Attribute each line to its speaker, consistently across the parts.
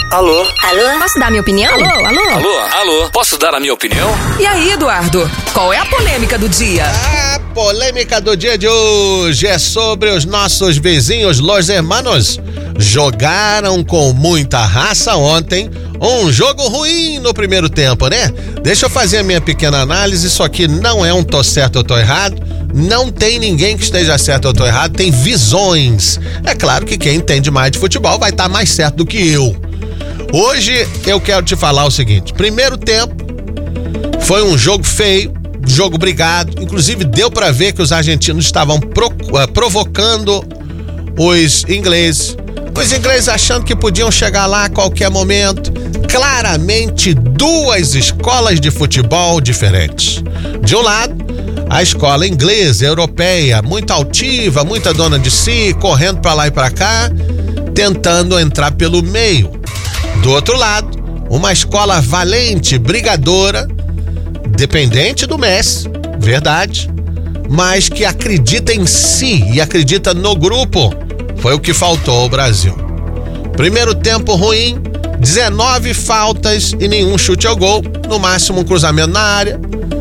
Speaker 1: Alô?
Speaker 2: Alô? Posso dar minha opinião?
Speaker 1: Alô? Posso dar a minha opinião?
Speaker 3: E aí, Eduardo, qual é a polêmica do dia?
Speaker 4: A polêmica do dia de hoje é sobre os nossos vizinhos, los hermanos. Jogaram com muita raça ontem, um jogo ruim no primeiro tempo, né? Deixa eu fazer a minha pequena análise, isso aqui não é um tô certo ou tô errado, não tem ninguém que esteja certo ou tô errado, tem visões. É claro que quem entende mais de futebol vai estar mais certo do que eu. Hoje eu quero te falar o seguinte: primeiro tempo foi um jogo feio, jogo brigado, inclusive deu pra ver que os argentinos estavam provocando os ingleses achando que podiam chegar lá a qualquer momento. Claramente duas escolas de futebol diferentes. De um lado, a escola inglesa, europeia, muito altiva, muita dona de si, correndo pra lá e pra cá, tentando entrar pelo meio. Do outro lado, uma escola valente, brigadora, dependente do Messi, verdade, mas que acredita em si e acredita no grupo. Foi o que faltou ao Brasil. Primeiro tempo ruim, 19 faltas e nenhum chute ao gol, no máximo um cruzamento na área.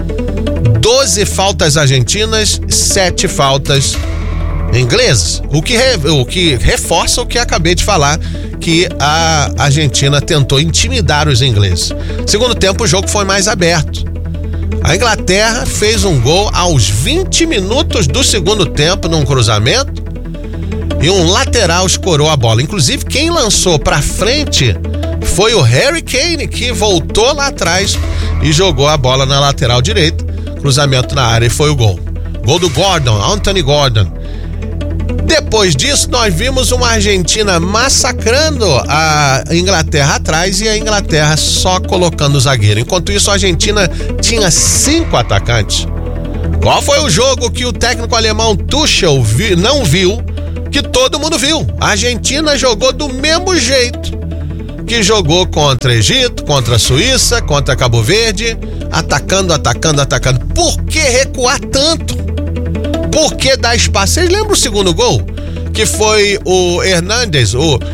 Speaker 4: 12 faltas argentinas, 7 faltas inglesas. O que reforça o que acabei de falar, que a Argentina tentou intimidar os ingleses. Segundo tempo, o jogo foi mais aberto. A Inglaterra fez um gol aos 20 minutos do segundo tempo num cruzamento e um lateral escorou a bola. Inclusive, quem lançou pra frente foi o Harry Kane, que voltou lá atrás e jogou a bola na lateral direita. Cruzamento na área e foi o gol. Gol do Gordon, Anthony Gordon. Depois disso, nós vimos uma Argentina massacrando a Inglaterra atrás e a Inglaterra só colocando o zagueiro. Enquanto isso, a Argentina tinha 5 atacantes. Qual foi o jogo que o técnico alemão Tuchel não viu, que todo mundo viu? A Argentina jogou do mesmo jeito que jogou contra Egito, contra a Suíça, contra Cabo Verde, atacando. Por que recuar tanto? Por que dar espaço? Vocês lembram o segundo gol? Que foi o Hernández,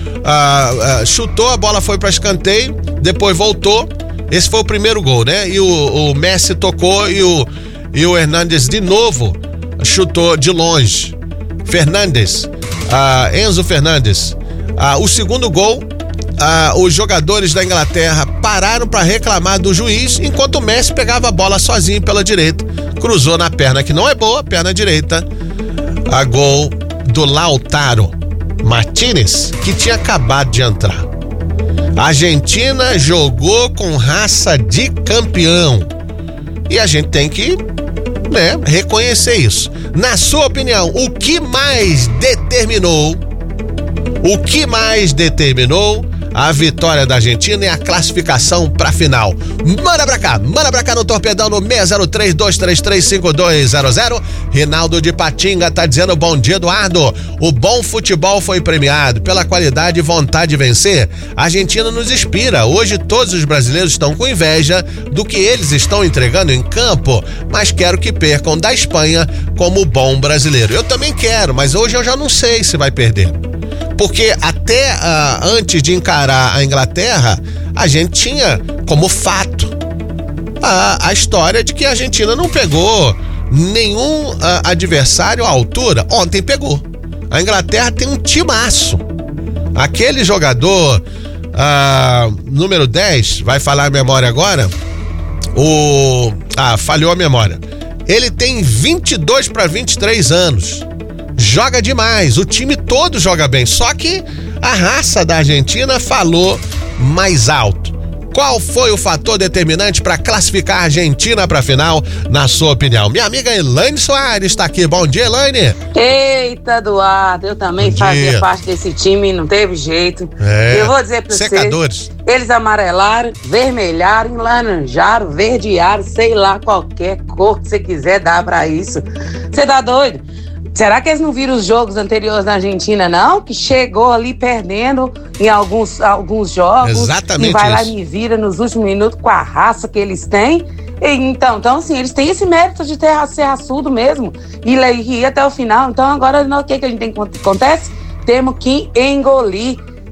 Speaker 4: chutou, a bola foi para escanteio, depois voltou. Esse foi o primeiro gol, né? E o Messi tocou e o Hernández de novo chutou de longe. Enzo Fernandes. O segundo gol, os jogadores da Inglaterra pararam para reclamar do juiz, enquanto o Messi pegava a bola sozinho pela direita, cruzou na perna que não é boa, perna direita, a gol do Lautaro Martínez, que tinha acabado de entrar. A Argentina jogou com raça de campeão e a gente tem que, reconhecer isso. Na sua opinião, o que mais determinou a vitória da Argentina e a classificação pra final? Manda pra cá no Torpedão no 603-233-5200. Rinaldo de Patinga tá dizendo: bom dia, Eduardo. O bom futebol foi premiado pela qualidade e vontade de vencer. A Argentina nos inspira. Hoje todos os brasileiros estão com inveja do que eles estão entregando em campo, mas quero que percam da Espanha como bom brasileiro. Eu também quero, mas hoje eu já não sei se vai perder. Porque até antes de encarar a Inglaterra, a gente tinha como fato a história de que a Argentina não pegou nenhum adversário à altura. Ontem pegou. A Inglaterra tem um timaço. Aquele jogador número 10, vai falar a memória agora, falhou a memória. Ele tem 22 para 23 anos. Joga demais, o time todo joga bem, só que a raça da Argentina falou mais alto. Qual foi o fator determinante para classificar a Argentina para a final, na sua opinião? Minha amiga Elaine Soares está aqui. Bom dia, Elaine.
Speaker 5: Eita, Eduardo, eu também fazia parte desse time e não teve jeito. Eu vou dizer para vocês, eles amarelaram, vermelharam, laranjaram, verdearam, sei lá, qualquer cor que você quiser dar para isso. Você tá doido? Será que eles não viram os jogos anteriores da Argentina, não? Que chegou ali perdendo em alguns jogos. Exatamente. E vai lá e me vira nos últimos minutos com a raça que eles têm. Então, assim, eles têm esse mérito de ser raçudo mesmo. E ir até o final. Então, agora, o que a gente tem que acontece? Temos que engolir.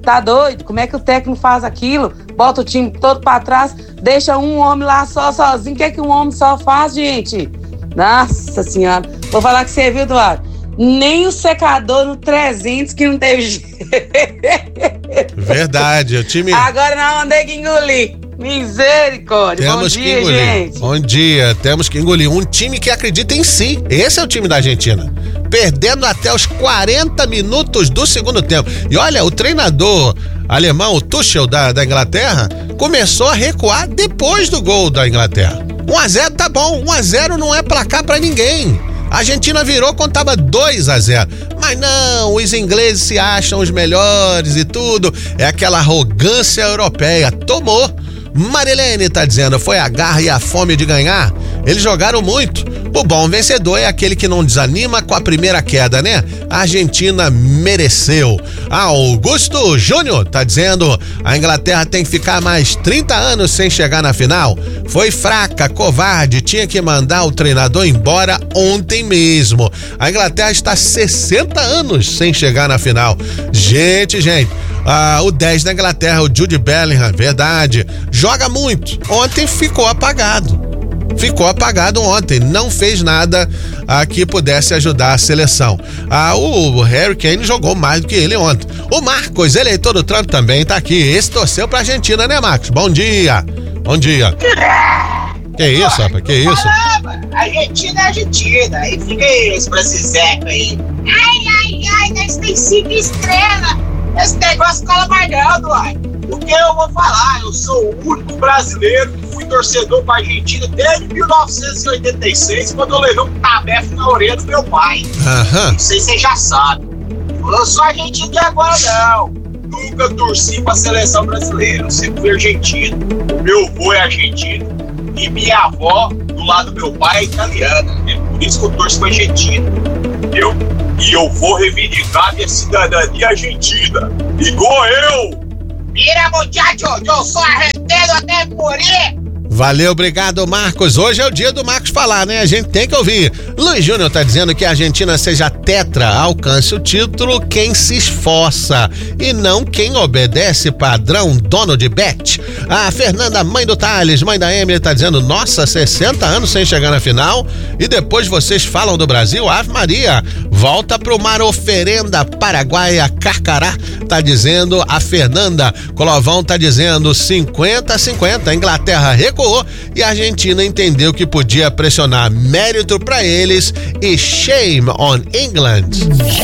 Speaker 5: tá doido? Como é que o técnico faz aquilo? Bota o time todo pra trás, deixa um homem lá sozinho. O que é que um homem só faz, gente? Nossa senhora. Vou falar que você viu, Eduardo? Nem o secador no 300 que não teve jeito.
Speaker 4: Verdade, o time...
Speaker 5: Agora nós vamos ter que engolir. Misericórdia.
Speaker 4: Temos
Speaker 5: Bom
Speaker 4: que
Speaker 5: dia,
Speaker 4: engolir.
Speaker 5: gente.
Speaker 4: Bom dia, temos que engolir. Um time que acredita em si. Esse é o time da Argentina. Perdendo até os 40 minutos do segundo tempo. E olha, o treinador alemão, o Tuchel da Inglaterra, começou a recuar depois do gol da Inglaterra. 1-0 tá bom, 1-0 não é placar pra ninguém. A Argentina virou quando tava 2-0. Mas não, os ingleses se acham os melhores e tudo. É aquela arrogância europeia. Tomou. Marilene tá dizendo, foi a garra e a fome de ganhar. Eles jogaram muito. O bom vencedor é aquele que não desanima com a primeira queda, né? A Argentina mereceu. Augusto Júnior tá dizendo, a Inglaterra tem que ficar mais 30 anos sem chegar na final. Foi fraca, covarde, tinha que mandar o treinador embora ontem mesmo. A Inglaterra está 60 anos sem chegar na final. Gente, o 10 da Inglaterra, o Jude Bellingham, verdade, joga muito. Ontem ficou apagado. Ontem, não fez nada que pudesse ajudar a seleção. O Harry Kane jogou mais do que ele ontem. O Marcos, eleitor do Trump, também tá aqui. Esse torceu pra Argentina, né, Marcos? Bom dia. Que isso, rapaz? Que isso?
Speaker 2: Caramba, Argentina é Argentina. Aí fica esse brasileiro aí. Ai, nós tem 5 estrelas. Esse negócio cola mais não, Eduardo. Porque eu vou falar, eu sou o único brasileiro que fui torcedor pra Argentina desde 1986, quando eu levei um tabefe na orelha do meu pai. Não sei se você já sabe. Eu sou argentino de agora não. Nunca torci pra seleção brasileira, eu sempre fui argentino. Meu avô é argentino e minha avó, do lado do meu pai, é italiana. É por isso que eu torço pra Argentina. Entendeu? E eu vou reivindicar minha cidadania argentina. Igual eu! Mira, muchacho, eu sou argentino até morrer!
Speaker 4: Valeu, obrigado, Marcos. Hoje é o dia do Marcos falar, né? A gente tem que ouvir. Luiz Júnior tá dizendo que a Argentina seja tetra, alcance o título quem se esforça e não quem obedece padrão dono de bet. A Fernanda, mãe do Thales, mãe da Emily, tá dizendo, nossa, 60 anos sem chegar na final e depois vocês falam do Brasil, Ave Maria, volta pro mar oferenda paraguaia Carcará, tá dizendo a Fernanda. Colovão tá dizendo 50-50, a Inglaterra recuou e a Argentina entendeu que podia pressionar, mérito pra eles e shame on England.